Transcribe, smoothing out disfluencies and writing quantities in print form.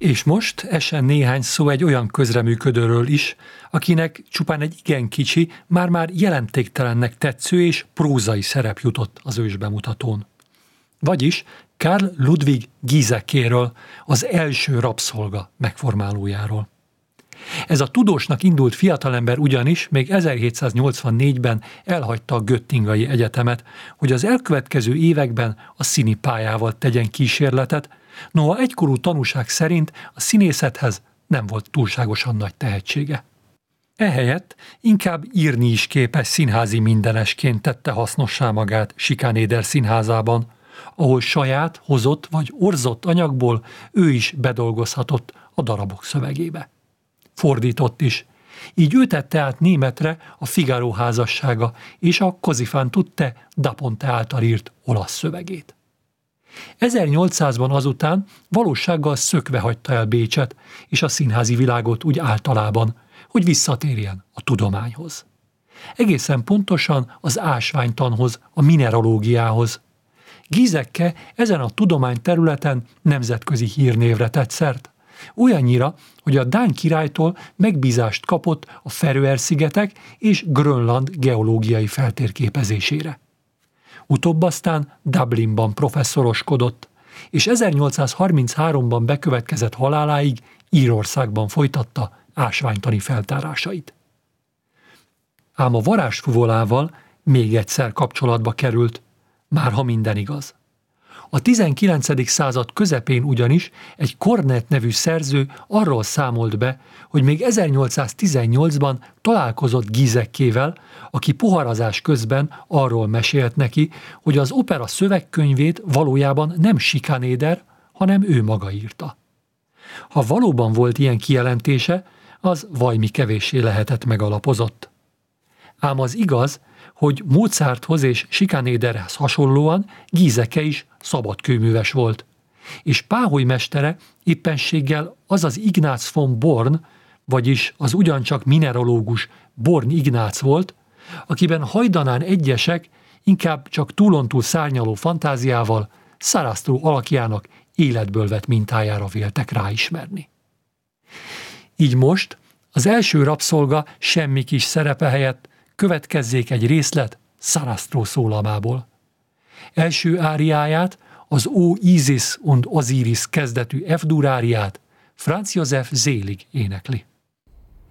És most essen néhány szó egy olyan közreműködőről is, akinek csupán egy igen kicsi, már-már jelentéktelennek tetsző és prózai szerep jutott az ősbemutatón. Vagyis Karl Ludwig Giesekéről, az első rabszolga megformálójáról. Ez a tudósnak indult fiatalember ugyanis még 1784-ben elhagyta a Göttingai Egyetemet, hogy az elkövetkező években a színi pályával tegyen kísérletet, noha egykorú tanúság szerint a színészethez nem volt túlságosan nagy tehetsége. Ehelyett inkább írni is képes színházi mindenesként tette hasznossá magát Schikaneder színházában, ahol saját, hozott vagy orzott anyagból ő is bedolgozhatott a darabok szövegébe. Fordított is. Így ő tette át németre a Figaro házassága és a Così fan tutte da Ponte által írt olasz szövegét. 1800-ban azután valósággal szökve hagyta el Bécset és a színházi világot úgy általában, hogy visszatérjen a tudományhoz. Egészen pontosan az ásványtanhoz, a mineralógiához. Giesecke ezen a tudományterületen nemzetközi hírnévre tett szert. Olyannyira, hogy a dán királytól megbízást kapott a Feröer-szigetek és Grönland geológiai feltérképezésére. Utóbb aztán Dublinban professzoroskodott, és 1833-ban bekövetkezett haláláig Írországban folytatta ásványtani feltárásait. Ám a varázsfuvolával még egyszer kapcsolatba került, márha minden igaz. A 19. század közepén ugyanis egy Cornet nevű szerző arról számolt be, hogy még 1818-ban találkozott Giesekével, aki poharazás közben arról mesélt neki, hogy az opera szövegkönyvét valójában nem Schikaneder, hanem ő maga írta. Ha valóban volt ilyen kijelentése, az vajmi kevéssé lehetett megalapozott. Ám az igaz, hogy Mozarthoz és Schikanederhez hasonlóan Giesecke is szabadkőműves volt, és páholy mestere éppenséggel az az Ignác von Born, vagyis az ugyancsak mineralógus Born Ignác volt, akiben hajdanán egyesek inkább csak túlontúl szárnyaló fantáziával Sarastro alakjának életből vett mintájára véltek ráismerni. Így most az első rabszolga semmi kis szerepe helyett következzék egy részlet Sarastro szólamából. Első áriáját, az O Isis und Osiris kezdetű F-dur áriát Franz Josef Selig énekli.